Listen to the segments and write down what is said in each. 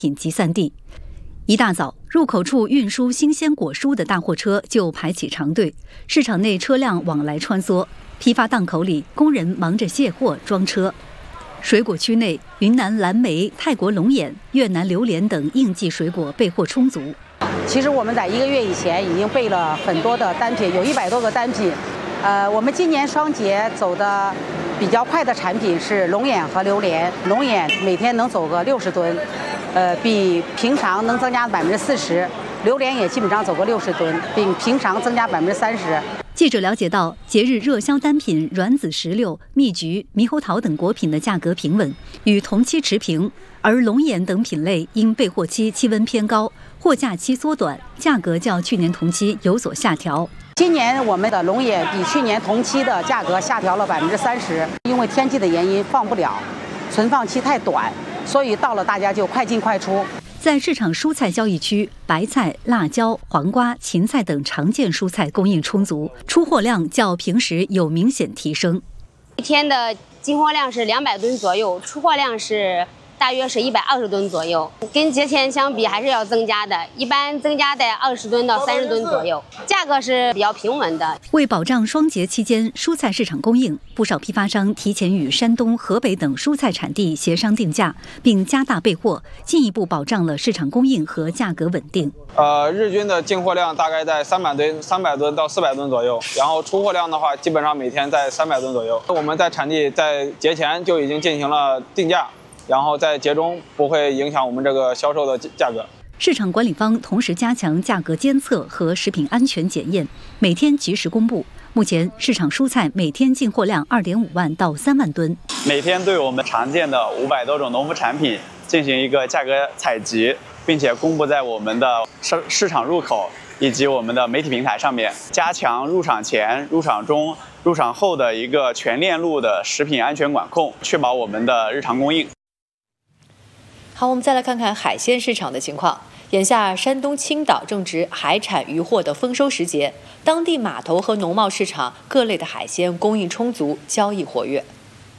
品集散地。一大早，入口处运输新鲜果蔬的大货车就排起长队，市场内车辆往来穿梭，批发档口里工人忙着卸货装车。水果区内，云南蓝莓、泰国龙眼、越南榴莲等应季水果备货充足。 其实我们在1个月以前已经备了很多的单品，有100多个单品。我们今年双节走的比较快的产品是龙眼和榴莲。龙眼每天能走个60吨，比平常能增加40%。榴莲也基本上走个60吨，比平常增加30%。 记者了解到，节日热销单品软籽石榴、蜜橘、猕猴桃等果品的价格平稳，与同期持平，而龙眼等品类因备货期气温偏高，货架期缩短，价格较去年同期有所下调。 今年我们的龙眼比去年同期的价格下调了30%，因为天气的原因放不了，存放期太短，所以到了大家就快进快出。 在市场蔬菜交易区，白菜、辣椒、黄瓜、芹菜等常见蔬菜供应充足，出货量较平时有明显提升。 一天的进货量是200吨左右，出货量是大约是120吨左右，跟节前相比还是要增加的，一般增加在20吨到30吨左右，价格是比较平稳的。 为保障双节期间蔬菜市场供应，不少批发商提前与山东、河北等蔬菜产地协商定价，并加大备货，进一步保障了市场供应和价格稳定。 日均的进货量大概在300吨到400吨左右，然后出货量的话，基本上每天在300吨左右。我们在产地在节前就已经进行了定价。然后在节中不会影响我们这个销售的价格。 市场管理方同时加强价格监测和食品安全检验，每天及时公布。目前市场蔬菜每天进货量2.5万到3万吨， 每天对我们常见的500多种农副产品进行一个价格采集，并且公布在我们的市场入口以及我们的媒体平台上面，加强入场前、入场中、入场后的一个全链路的食品安全管控，确保我们的日常供应。 好，我们再来看看海鲜市场的情况。眼下，山东青岛正值海产渔获的丰收时节，当地码头和农贸市场各类的海鲜供应充足，交易活跃。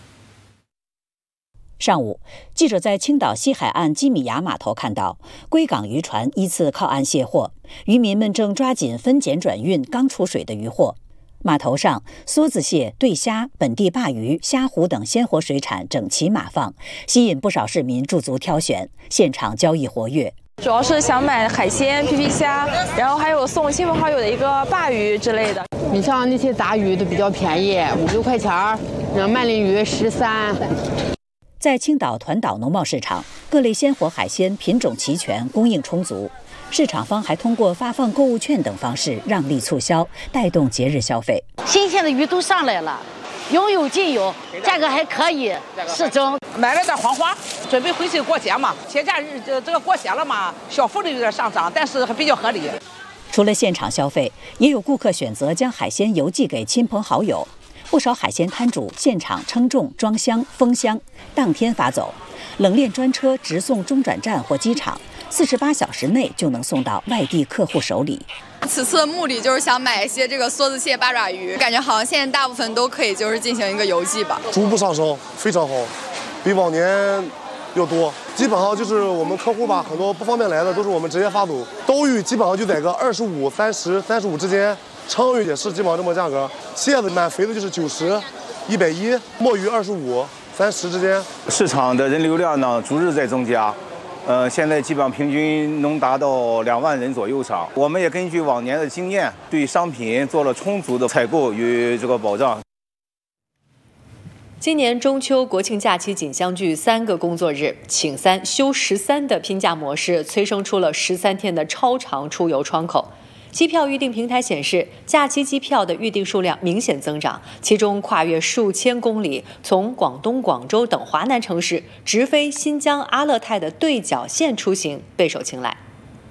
上午，记者在青岛西海岸基米亚码头看到，归港渔船依次靠岸卸货，渔民们正抓紧分拣转运刚出水的渔获。码头上，梭子蟹、对虾、本地鲅鱼、虾虎等鲜活水产整齐码放，吸引不少市民驻足挑选，现场交易活跃。 主要是想买海鲜、皮皮虾，然后还有送亲朋好友的一个鲅鱼之类的。 你像那些杂鱼都比较便宜，5、6块钱，然后鳗鲢鱼13。 在青岛团岛农贸市场，各类鲜活海鲜品种齐全，供应充足。市场方还通过发放购物券等方式让利促销，带动节日消费。 新鲜的鱼都上来了，应有尽有，价格还可以，适中。 买了点黄花，准备回去过节嘛。节假日这个过节了嘛，小幅的有点上涨，但是还比较合理。 除了现场消费，也有顾客选择将海鲜邮寄给亲朋好友。不少海鲜摊主现场称重、装箱、封箱，当天发走。冷链专车直送中转站或机场，48小时内就能送到外地客户手里。 此次的目的就是想买一些这个梭子蟹、八爪鱼，感觉好像现在大部分都可以就是进行一个邮寄吧。 逐步上升，非常好，比往年要多。基本上就是我们客户吧，很多不方便来的都是我们直接发走。刀鱼基本上就在个25、30、35之间，鲳鱼也是基本上这么价格。蟹子满肥的就是90、110，墨鱼25、30之间。 市场的人流量呢逐日在增加。现在基本上平均能达到2万人左右上。我们也根据往年的经验，对商品做了充足的采购与这个保障。 今年中秋、国庆假期仅相距3个工作日，请3休13的拼假模式催生出了13天的超长出游窗口。机票预订平台显示，假期机票的预订数量明显增长，其中跨越数千公里，从广东广州等华南城市直飞新疆阿勒泰的对角线出行备受青睐。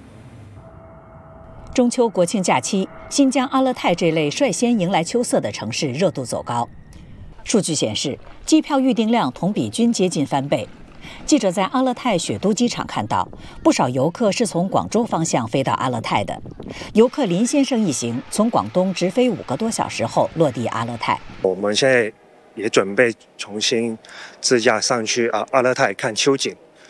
中秋国庆假期，新疆阿勒泰这类率先迎来秋色的城市热度走高。数据显示，机票预订量同比均接近翻倍。记者在阿勒泰雪都机场看到，不少游客是从广州方向飞到阿勒泰的。游客林先生一行从广东直飞5个多小时后落地阿勒泰。 我们现在也准备重新自驾上去阿勒泰看秋景。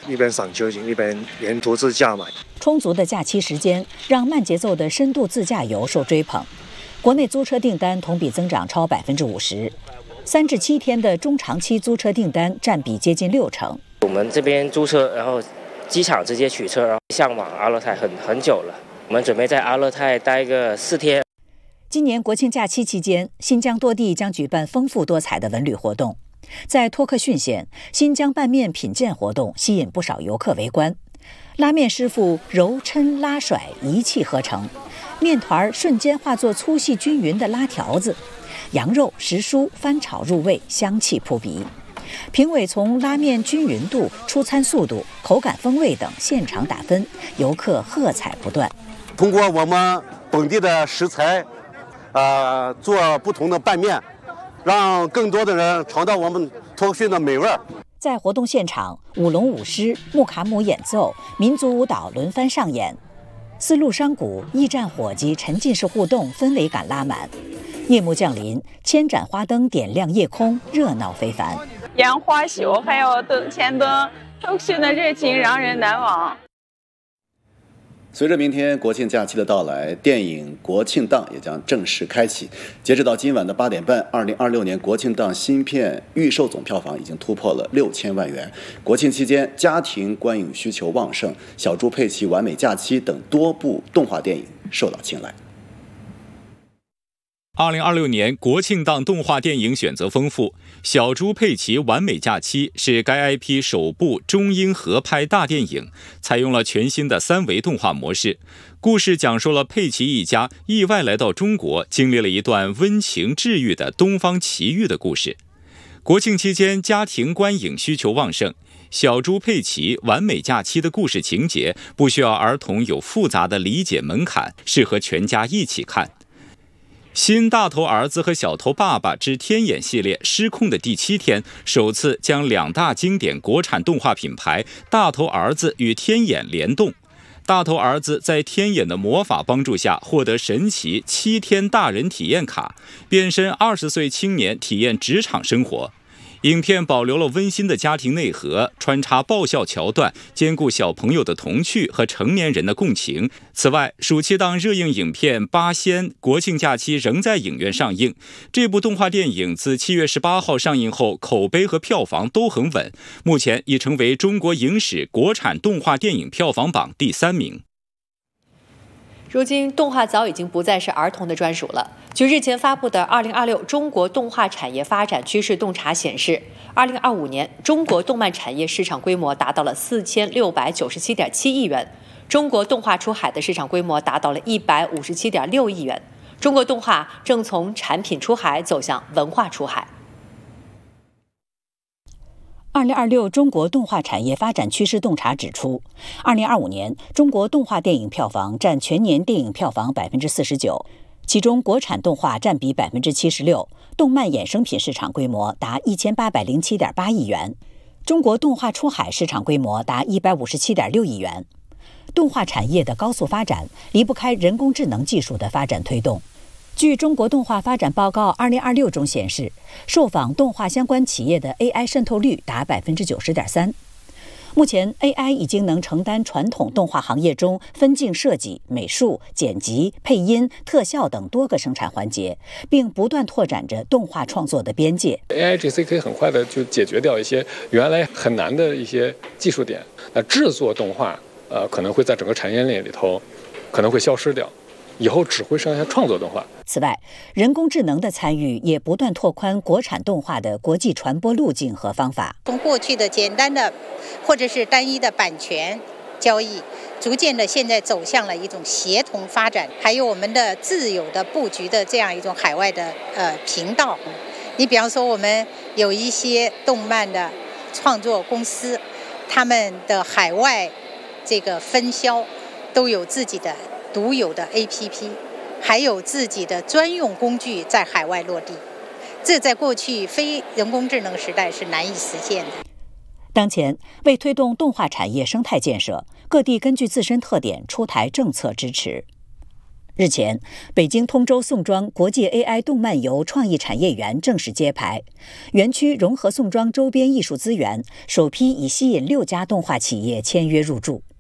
一边赏秋景，一边沿途自驾嘛。 充足的假期时间让慢节奏的深度自驾游受追捧，国内租车订单同比增长超50%，3至7天的中长期租车订单占比接近60%。 我们这边租车，然后机场直接取车，然后向往阿勒泰很久了。我们准备在阿勒泰待个4天。 今年国庆假期期间，新疆多地将举办丰富多彩的文旅活动。在托克逊县，新疆拌面品鉴活动吸引不少游客围观。拉面师傅揉抻拉甩一气呵成，面团瞬间化作粗细均匀的拉条子，羊肉时蔬翻炒入味，香气扑鼻。评委从拉面均匀度、出餐速度、口感风味等现场打分，游客喝彩不断。 通过我们本地的食材，做不同的拌面，让更多的人尝到我们托克逊的美味。 在活动现场，舞龙舞狮、木卡姆演奏、民族舞蹈轮番上演，丝路商贾、驿站伙计沉浸式互动，氛围感拉满。夜幕降临，千盏花灯点亮夜空，热闹非凡。 烟花秀还有灯前灯，托克逊的热情让人难忘。 随着明天国庆假期的到来，电影国庆档也将正式开启。截止到今晚的8点半，2026年国庆档新片预售总票房已经突破了6000万元。国庆期间，家庭观影需求旺盛，《小猪佩奇完美假期》等多部动画电影受到青睐。 2026年国庆档动画电影选择丰富，《小猪佩奇完美假期》是该 IP 首部中英合拍大电影，采用了全新的3维动画模式。故事讲述了佩奇一家意外来到中国，经历了一段温情治愈的东方奇遇的故事。国庆期间，家庭观影需求旺盛，《小猪佩奇完美假期》的故事情节不需要儿童有复杂的理解门槛，适合全家一起看。新大头儿子和小头爸爸之天眼系列失控的第7天，首次将2大经典国产动画品牌大头儿子与天眼联动。大头儿子在天眼的魔法帮助下，获得神奇7天大人体验卡，变身20岁青年体验职场生活。影片保留了温馨的家庭内核，穿插爆笑桥段，兼顾小朋友的童趣和成年人的共情。此外，暑期档热映影片《八仙》国庆假期仍在影院上映。这部动画电影自7月18号上映后，口碑和票房都很稳，目前已成为中国影史国产动画电影票房榜第3名。 如今，动画早已经不再是儿童的专属了。据日前发布的2026中国动画产业发展趋势洞察显示，2025年中国动漫产业市场规模达到了4697.7亿元，中国动画出海的市场规模达到了157.6亿元。中国动画正从产品出海走向文化出海。 2026中国动画产业发展趋势洞察指出，2025年中国动画电影票房占全年电影票房49%，其中国产动画占比76%，动漫衍生品市场规模达1807.8亿元，中国动画出海市场规模达157.6亿元。动画产业的高速发展离不开人工智能技术的发展推动。据中国动画发展报告2026中显示，受访动画相关企业的 AI 渗透率达90.3%。目前 AI 已经能承担传统动画行业中分镜设计、美术、剪辑、配音、特效等多个生产环节，并不断拓展着动画创作的边界。 AIGC 可以很快的就解决掉一些原来很难的一些技术点，那制作动画可能会在整个产业链里头可能会消失掉，以后只会剩下创作动画。 此外，人工智能的参与也不断拓宽国产动画的国际传播路径和方法。 从过去的简单的或者是单一的版权交易，逐渐的现在走向了一种协同发展，还有我们的自有的布局的这样一种海外的频道。你比方说，我们有一些动漫的创作公司，他们的海外这个分销都有自己的独有的 APP， 还有自己的专用工具在海外落地，这在过去非人工智能时代是难以实现的。 当前，为推动动画产业生态建设，各地根据自身特点出台政策支持。 日前，北京通州宋庄国际 AI 动漫游创意产业园正式揭牌，园区融合宋庄周边艺术资源，首批已吸引6家动画企业签约入驻。